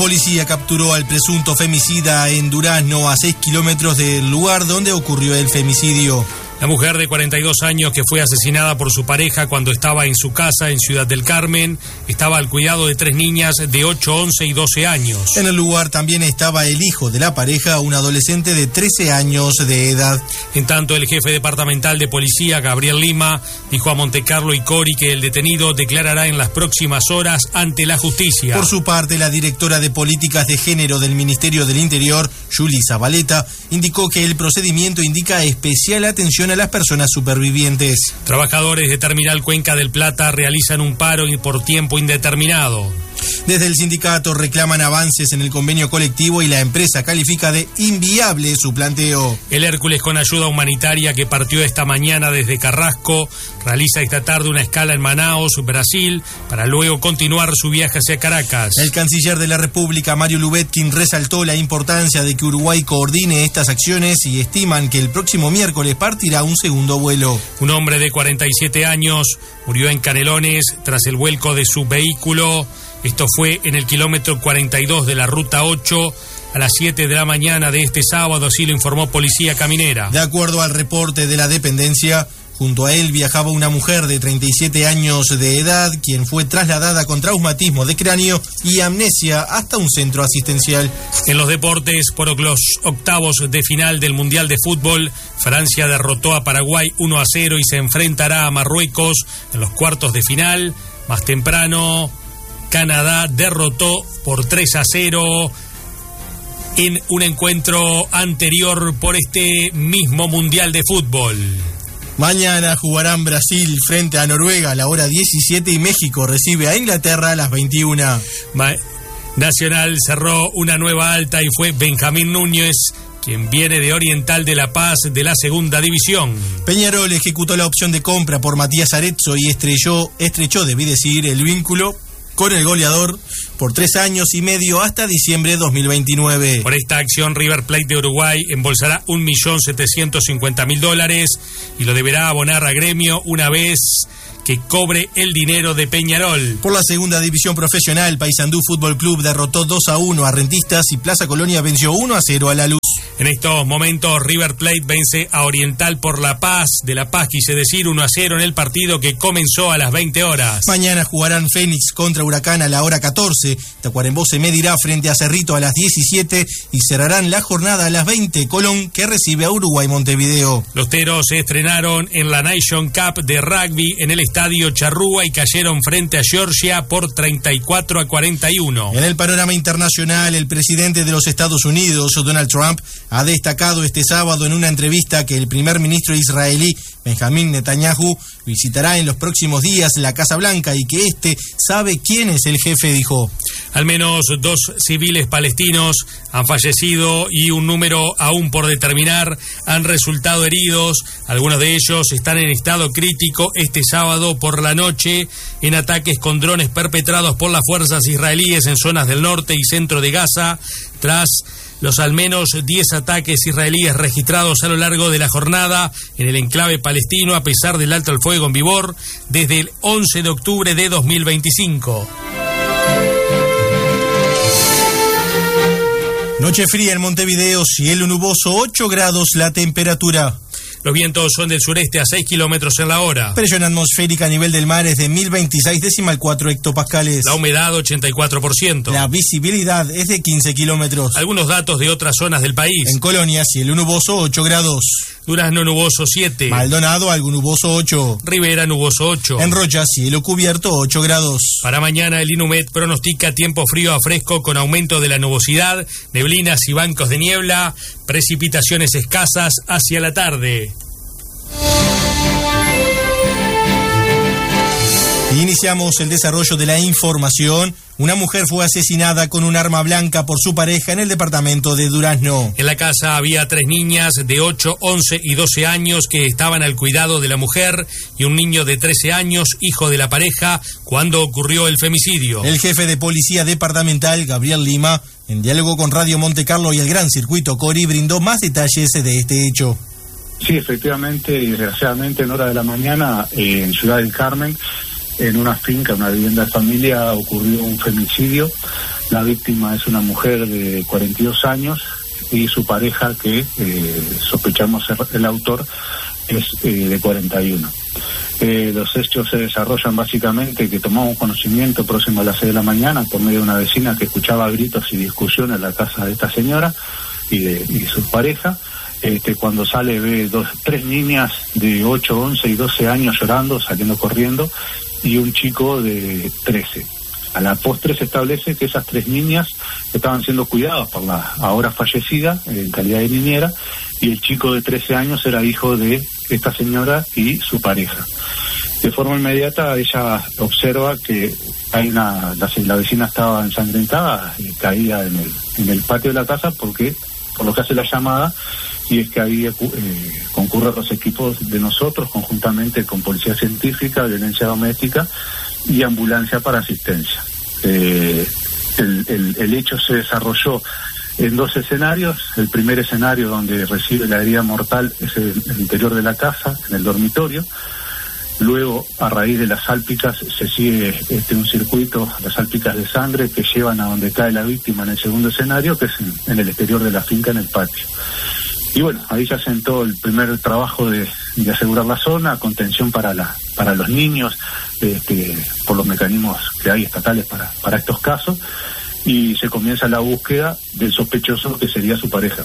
policía capturó al presunto femicida en Durazno, a 6 kilómetros del lugar donde ocurrió el femicidio. La mujer de 42 años que fue asesinada por su pareja cuando estaba en su casa en Ciudad del Carmen estaba al cuidado de 3 niñas de 8, 11 y 12 años. En el lugar también estaba el hijo de la pareja, un adolescente de 13 años de edad. En tanto, el jefe departamental de policía, Gabriel Lima, dijo a Montecarlo y Cori que el detenido declarará en las próximas horas ante la justicia. Por su parte, la directora de Políticas de Género del Ministerio del Interior, Juli Zabaleta, indicó que el procedimiento indica especial atención a las personas supervivientes. Trabajadores de Terminal Cuenca del Plata realizan un paro por tiempo indeterminado. Desde el sindicato reclaman avances en el convenio colectivo y la empresa califica de inviable su planteo. El Hércules, con ayuda humanitaria que partió esta mañana desde Carrasco, realiza esta tarde una escala en Manaos, Brasil, para luego continuar su viaje hacia Caracas. El canciller de la República, Mario Lubetkin, resaltó la importancia de que Uruguay coordine estas acciones y estiman que el próximo miércoles partirá un segundo vuelo. Un hombre de 47 años murió en Canelones tras el vuelco de su vehículo. Esto fue en el kilómetro 42 de la Ruta 8 a las 7 de la mañana de este sábado, así lo informó Policía Caminera. De acuerdo al reporte de la dependencia, junto a él viajaba una mujer de 37 años de edad, quien fue trasladada con traumatismo de cráneo y amnesia hasta un centro asistencial. En los deportes, por los octavos de final del Mundial de Fútbol, Francia derrotó a Paraguay 1-0 y se enfrentará a Marruecos en los cuartos de final. Más temprano, Canadá derrotó por 3-0 en un encuentro anterior por este mismo Mundial de Fútbol. Mañana jugarán Brasil frente a Noruega a la hora 17 y México recibe a Inglaterra a las 21. Nacional cerró una nueva alta y fue Benjamín Núñez, quien viene de Oriental de La Paz de la segunda división. Peñarol ejecutó la opción de compra por Matías Arezzo y estrechó, debí decir, el vínculo con el goleador por 3 años y medio hasta diciembre de 2029. Por esta acción, River Plate de Uruguay embolsará $1.750.000 y lo deberá abonar a Gremio una vez que cobre el dinero de Peñarol. Por la segunda división profesional, Paysandú Fútbol Club derrotó 2-1 a Rentistas y Plaza Colonia venció 1-0 a La Luz. En estos momentos, River Plate vence a Oriental por La Paz, de La Paz quise decir, 1-0 en el partido que comenzó a las 20 horas. Mañana jugarán Fénix contra Huracán a la hora 14, Tacuarembó se medirá frente a Cerrito a las 17 y cerrarán la jornada a las 20, Colón, que recibe a Uruguay Montevideo. Los Teros se estrenaron en la Nation Cup de rugby en el Estadio Charrúa y cayeron frente a Georgia por 34-41. En el panorama internacional, el presidente de los Estados Unidos, Donald Trump, ha destacado este sábado en una entrevista que el primer ministro israelí, Benjamín Netanyahu, visitará en los próximos días la Casa Blanca y que sabe quién es el jefe, dijo. Al menos 2 civiles palestinos han fallecido y un número aún por determinar han resultado heridos. Algunos de ellos están en estado crítico este sábado por la noche en ataques con drones perpetrados por las fuerzas israelíes en zonas del norte y centro de Gaza, tras los al menos 10 ataques israelíes registrados a lo largo de la jornada en el enclave palestino, a pesar del alto al fuego en vigor desde el 11 de octubre de 2025. Noche fría en Montevideo, cielo nuboso, 8 grados la temperatura. Los vientos son del sureste a 6 kilómetros en la hora. Presión atmosférica a nivel del mar es de 1026,4 hectopascales. La humedad 84%. La visibilidad es de 15 kilómetros. Algunos datos de otras zonas del país. En Colonia, cielo nuboso, 8 grados. Durazno, nuboso, 7. Maldonado, algo nuboso, 8. Rivera, nuboso, 8. En Rocha, cielo cubierto, 8 grados. Para mañana, el INUMED pronostica tiempo frío a fresco con aumento de la nubosidad, neblinas y bancos de niebla, precipitaciones escasas hacia la tarde. Iniciamos el desarrollo de la información. Una mujer fue asesinada con un arma blanca por su pareja en el departamento de Durazno. En la casa había 3 niñas de 8, 11 y 12 años que estaban al cuidado de la mujer y un niño de 13 años, hijo de la pareja, cuando ocurrió el femicidio. El jefe de policía departamental, Gabriel Lima, en diálogo con Radio Montecarlo y el Gran Circuito Cori, brindó más detalles de este hecho. Sí, efectivamente y desgraciadamente en hora de la mañana en Ciudad del Carmen en una finca, una vivienda de familia, ocurrió un femicidio. La víctima es una mujer de 42 años y su pareja, que sospechamos ser el autor, es de 41. Los hechos se desarrollan básicamente que tomamos conocimiento próximo a las 6 de la mañana por medio de una vecina que escuchaba gritos y discusiones en la casa de esta señora y su pareja. Cuando sale ve tres niñas de 8, 11 y 12 años llorando, saliendo corriendo, y un chico de 13. A la postre se establece que esas tres niñas estaban siendo cuidadas por la ahora fallecida en calidad de niñera, y el chico de 13 años era hijo de esta señora y su pareja. De forma inmediata ella observa que la vecina estaba ensangrentada y caída en el patio de la casa, por lo que hace la llamada, y es que ahí concurren los equipos de nosotros conjuntamente con Policía Científica, Violencia Doméstica y Ambulancia para Asistencia. El hecho se desarrolló en dos escenarios. El primer escenario, donde recibe la herida mortal, es el interior de la casa, en el dormitorio. Luego, a raíz de las sálpicas, se sigue un circuito, las sálpicas de sangre que llevan a donde cae la víctima en el segundo escenario, que es en el exterior de la finca, en el patio. Y bueno, ahí se asentó el primer trabajo de asegurar la zona, contención para los niños, por los mecanismos que hay estatales para estos casos, y se comienza la búsqueda del sospechoso, que sería su pareja.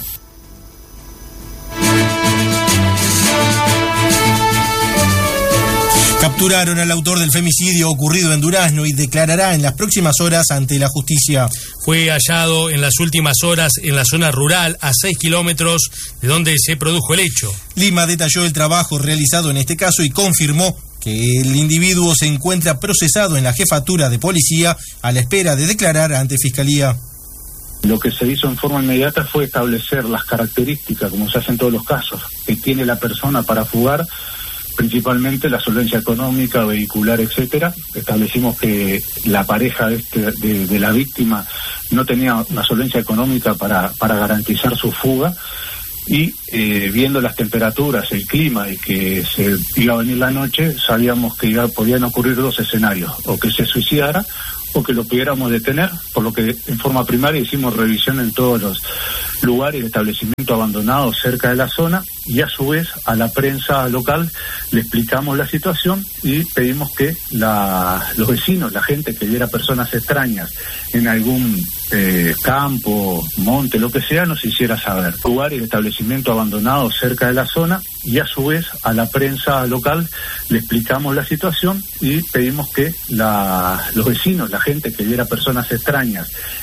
Capturaron al autor del femicidio ocurrido en Durazno y declarará en las próximas horas ante la justicia. Fue hallado en las últimas horas en la zona rural, a 6 kilómetros de donde se produjo el hecho. Lima detalló el trabajo realizado en este caso y confirmó que el individuo se encuentra procesado en la jefatura de policía a la espera de declarar ante Fiscalía. Lo que se hizo en forma inmediata fue establecer las características, como se hace en todos los casos, que tiene la persona para fugar, principalmente la solvencia económica, vehicular, etcétera. Establecimos que la pareja de la víctima no tenía una solvencia económica para garantizar su fuga, y viendo las temperaturas, el clima y que se iba a venir la noche, sabíamos que podían ocurrir dos escenarios: o que se suicidara o que lo pudiéramos detener, por lo que en forma primaria hicimos revisión en todos los lugares de establecimiento abandonados cerca de la zona, y a su vez a la prensa local le explicamos la situación y pedimos que los vecinos, la gente que viera personas extrañas en algún campo, monte, lo que sea, nos hiciera saber. Lugares de establecimiento abandonados cerca de la zona, y a su vez a la prensa local le explicamos la situación y pedimos que los vecinos, la gente que viera personas extrañas